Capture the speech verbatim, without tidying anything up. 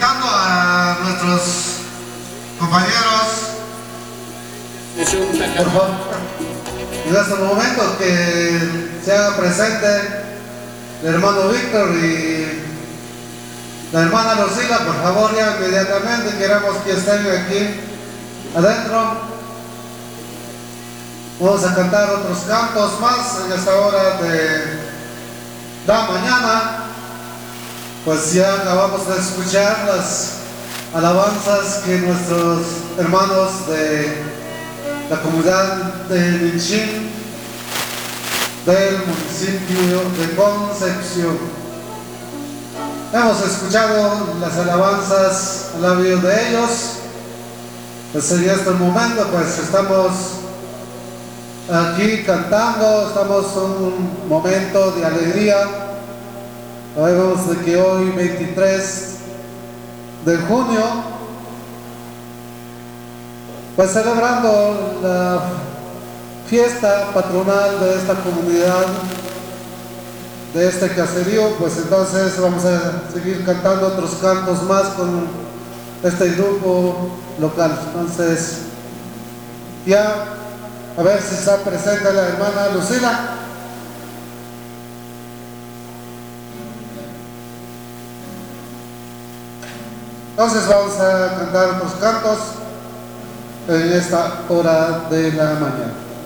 invitando a nuestros compañeros, por favor, en este momento que se haga presente el hermano Víctor y la hermana Lucila, por favor, ya inmediatamente queremos que estén aquí adentro. Vamos a cantar otros cantos más en esta hora de la mañana. Pues ya acabamos de escuchar las alabanzas que nuestros hermanos de la comunidad de Linchín, del municipio de Concepción, hemos escuchado las alabanzas al labio de ellos. Pues en este momento pues estamos aquí cantando, estamos en un momento de alegría. Sabemos de que hoy veintitrés de junio, pues celebrando la fiesta patronal de esta comunidad, de este caserío, pues entonces vamos a seguir cantando otros cantos más con este grupo local. Entonces ya a ver si está presente la hermana Lucila. Entonces vamos a cantar otros cantos en esta hora de la mañana.